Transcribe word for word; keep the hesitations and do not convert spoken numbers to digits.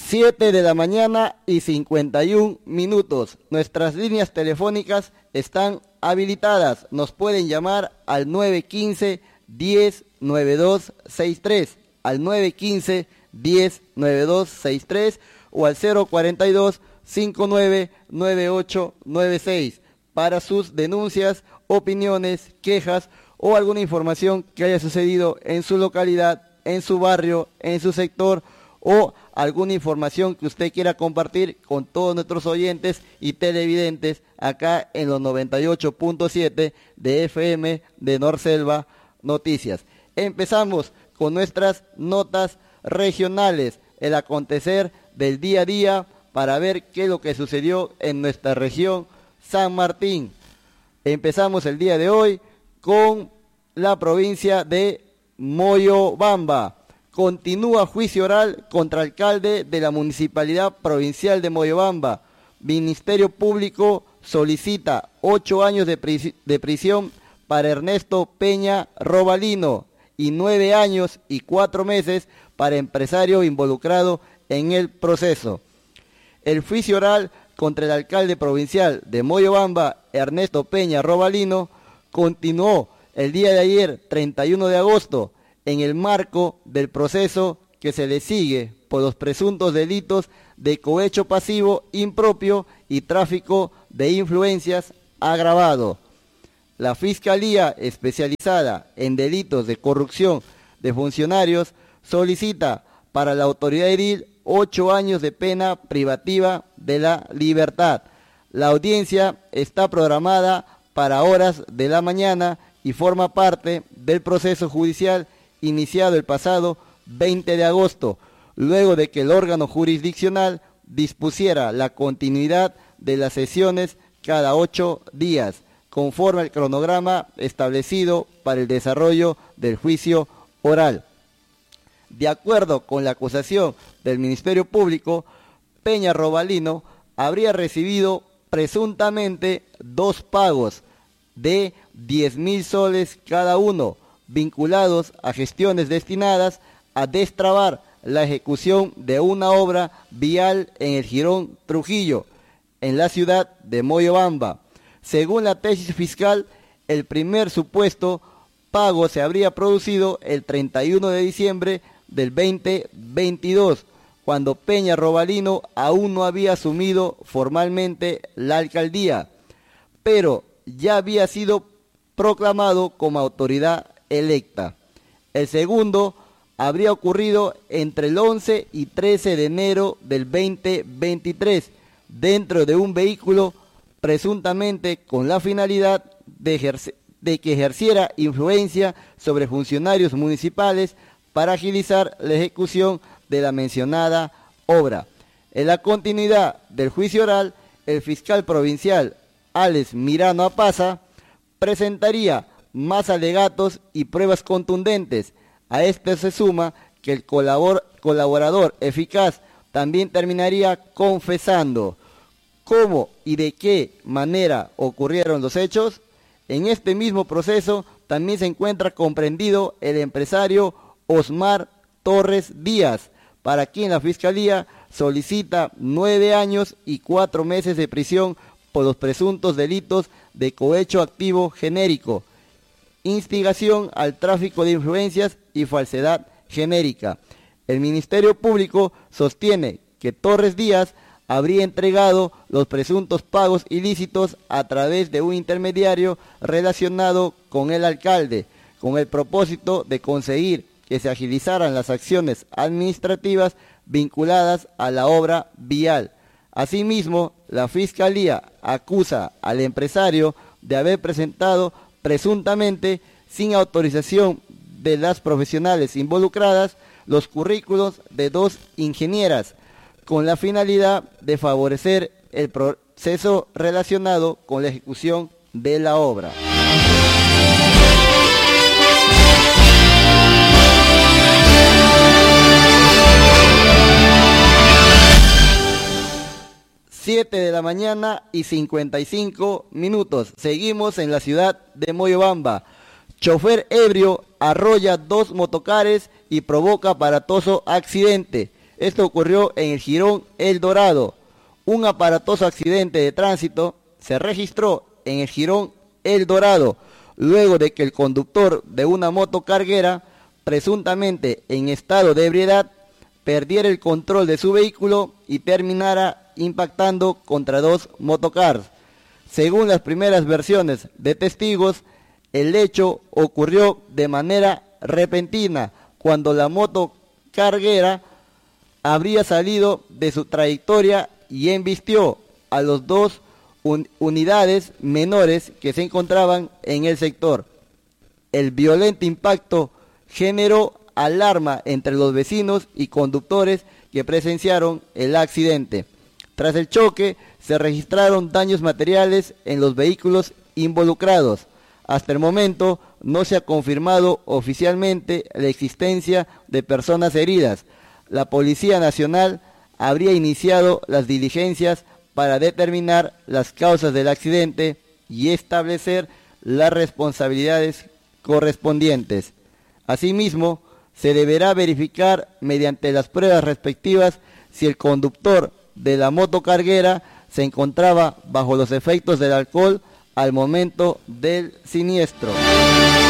siete de la mañana y cincuenta y un minutos. Nuestras líneas telefónicas están habilitadas. Nos pueden llamar al nueve quince, diez, noventa y dos sesenta y tres, al nueve quince, diez, noventa y dos sesenta y tres o al cero cuarenta y dos, cincuenta y nueve, noventa y ocho noventa y seis para sus denuncias, opiniones, quejas o alguna información que haya sucedido en su localidad, en su barrio, en su sector, o alguna información que usted quiera compartir con todos nuestros oyentes y televidentes acá en los noventa y ocho punto siete de F M de Norselva Noticias. Empezamos con nuestras notas regionales, el acontecer del día a día para ver qué es lo que sucedió en nuestra región San Martín. Empezamos el día de hoy con la provincia de Moyobamba. Continúa juicio oral contra alcalde de la Municipalidad Provincial de Moyobamba. Ministerio Público solicita ocho años de, pris de prisión para Ernesto Peña Robalino y nueve años y cuatro meses para empresario involucrado en el proceso. El juicio oral contra el alcalde provincial de Moyobamba, Ernesto Peña Robalino, continuó el día de ayer, treinta y uno de agosto, en el marco del proceso que se le sigue por los presuntos delitos de cohecho pasivo impropio y tráfico de influencias agravado. La Fiscalía Especializada en Delitos de Corrupción de Funcionarios solicita para la autoridad edil ocho años de pena privativa de la libertad. La audiencia está programada para horas de la mañana y forma parte del proceso judicial iniciado el pasado veinte de agosto, luego de que el órgano jurisdiccional dispusiera la continuidad de las sesiones cada ocho días, conforme al cronograma establecido para el desarrollo del juicio oral. De acuerdo con la acusación del Ministerio Público, Peña Robalino habría recibido presuntamente dos pagos de diez mil soles cada uno, vinculados a gestiones destinadas a destrabar la ejecución de una obra vial en el Jirón Trujillo, en la ciudad de Moyobamba. Según la tesis fiscal, el primer supuesto pago se habría producido el treinta y uno de diciembre del veinte veintidós, cuando Peña Robalino aún no había asumido formalmente la alcaldía, pero ya había sido proclamado como autoridad electa. El segundo habría ocurrido entre el once y trece de enero del veinte veintitrés dentro de un vehículo presuntamente con la finalidad de, de que ejerciera influencia sobre funcionarios municipales para agilizar la ejecución de la mencionada obra. En la continuidad del juicio oral, el fiscal provincial Alex Mirano Apaza presentaría más alegatos y pruebas contundentes. A esto se suma que el colabor, colaborador eficaz también terminaría confesando. ¿Cómo y de qué manera ocurrieron los hechos? En este mismo proceso también se encuentra comprendido el empresario Osmar Torres Díaz, para quien la Fiscalía solicita nueve años y cuatro meses de prisión por los presuntos delitos de cohecho activo genérico, instigación al tráfico de influencias y falsedad genérica. El Ministerio Público sostiene que Torres Díaz habría entregado los presuntos pagos ilícitos a través de un intermediario relacionado con el alcalde, con el propósito de conseguir que se agilizaran las acciones administrativas vinculadas a la obra vial. Asimismo, la Fiscalía acusa al empresario de haber presentado presuntamente, sin autorización de las profesionales involucradas, los currículos de dos ingenieras, con la finalidad de favorecer el proceso relacionado con la ejecución de la obra. siete de la mañana y cincuenta y cinco minutos. Seguimos en la ciudad de Moyobamba. Chofer ebrio arrolla dos motocares y provoca aparatoso accidente. Esto ocurrió en el jirón El Dorado. Un aparatoso accidente de tránsito se registró en el jirón El Dorado, luego de que el conductor de una moto carguera, presuntamente en estado de ebriedad, perdiera el control de su vehículo y terminara impactando contra dos motocars. Según las primeras versiones de testigos, el hecho ocurrió de manera repentina, cuando la moto carguera habría salido de su trayectoria y embistió a los dos un, unidades menores que se encontraban en el sector. El violento impacto generó alarma entre los vecinos y conductores que presenciaron el accidente. Tras el choque, se registraron daños materiales en los vehículos involucrados. Hasta el momento no se ha confirmado oficialmente la existencia de personas heridas. La Policía Nacional habría iniciado las diligencias para determinar las causas del accidente y establecer las responsabilidades correspondientes. Asimismo, se deberá verificar mediante las pruebas respectivas si el conductor de la moto carguera se encontraba bajo los efectos del alcohol al momento del siniestro.